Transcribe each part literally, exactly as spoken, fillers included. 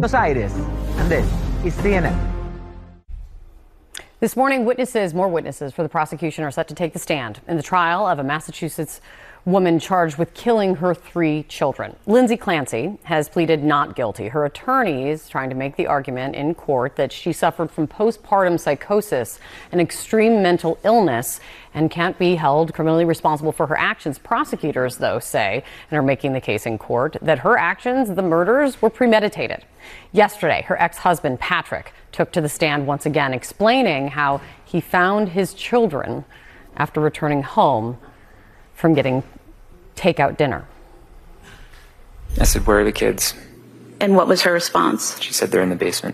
Buenos Aires, and this is C N N. This morning, witnesses, more witnesses for the prosecution are set to take the stand in the trial of a Massachusetts woman charged with killing her three children. Lindsay Clancy has pleaded not guilty. Her attorney is trying to make the argument in court that she suffered from postpartum psychosis, an extreme mental illness, and can't be held criminally responsible for her actions. Prosecutors, though, say, and are making the case in court, that her actions, the murders, were premeditated. Yesterday, her ex-husband, Patrick, took to the stand once again, explaining how he found his children after returning home from getting takeout dinner. I said, "Where are the kids?" And what was her response? She said, "They're in the basement."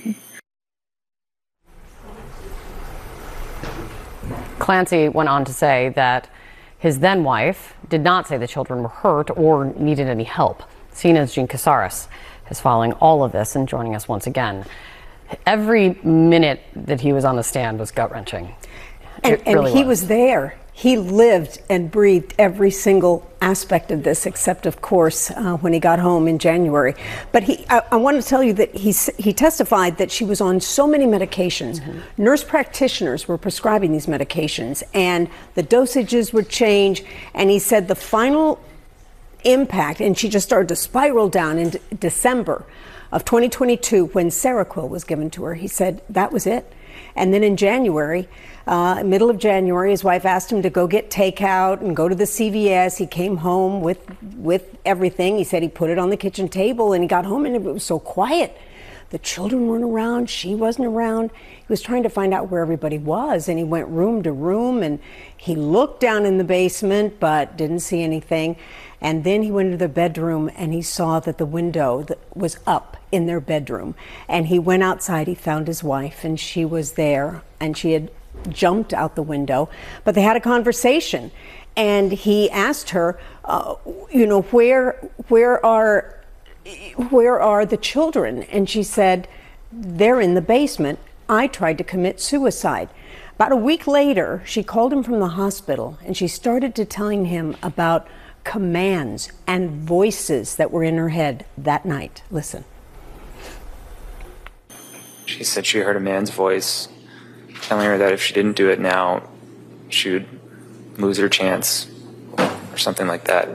Clancy went on to say that his then wife did not say the children were hurt or needed any help. C N N's Jean Casares is following all of this and joining us once again. Every minute that he was on the stand was gut-wrenching. And, and really he was. was there. He lived and breathed every single aspect of this, except, of course, uh, when he got home in January. But he, I, I want to tell you that he, he testified that she was on so many medications. Mm-hmm. Nurse practitioners were prescribing these medications, and the dosages would change. And he said the final impact, and she just started to spiral down in d- December of twenty twenty-two when Seroquel was given to her. He said that was it. And then in January, uh, middle of January, his wife asked him to go get takeout and go to the C V S. He came home with with everything. He said he put it on the kitchen table, and he got home and it was so quiet. The children weren't around. She wasn't around. He was trying to find out where everybody was, and he went room to room, and he looked down in the basement but didn't see anything. And then he went into the bedroom, and he saw that the window that was up in their bedroom. And he went outside. He found his wife, and she was there, and she had jumped out the window. But they had a conversation, and he asked her, uh, you know, where, where are, where are the children? And she said, they're in the basement. I tried to commit suicide. About a week later, she called him from the hospital, and she started to telling him about commands and voices that were in her head that night. Listen. She said she heard a man's voice telling her that if she didn't do it now, she would lose her chance or something like that.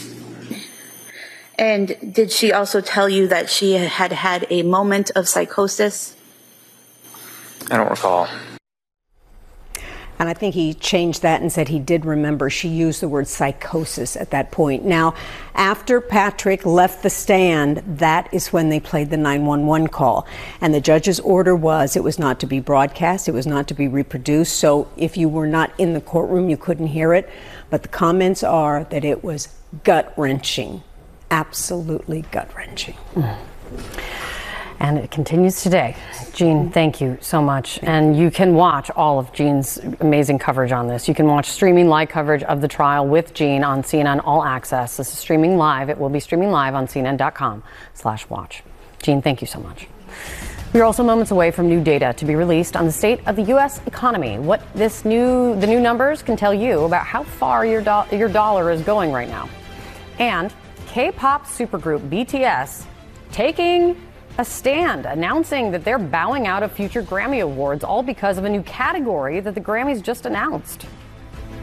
And did she also tell you that she had had a moment of psychosis? I don't recall. And I think he changed that and said he did remember. She used the word psychosis at that point. Now, after Patrick left the stand, that is when they played the nine one one call. And the judge's order was it was not to be broadcast. It was not to be reproduced. So if you were not in the courtroom, you couldn't hear it. But the comments are that it was gut-wrenching. Absolutely gut-wrenching. Mm. And it continues today. Jean, thank you so much. And you can watch all of Jean's amazing coverage on this. You can watch streaming live coverage of the trial with Jean on C N N All Access. This is streaming live. It will be streaming live on C N N dot com slash watch. Jean, thank you so much. We're also moments away from new data to be released on the state of the U S economy. What this new, the new numbers can tell you about how far your, do- your dollar is going right now. And K-pop supergroup B T S taking a stand, announcing that they're bowing out of future Grammy Awards, all because of a new category that the Grammys just announced.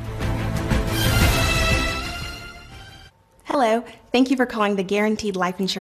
Hello, thank you for calling the Guaranteed Life Insurance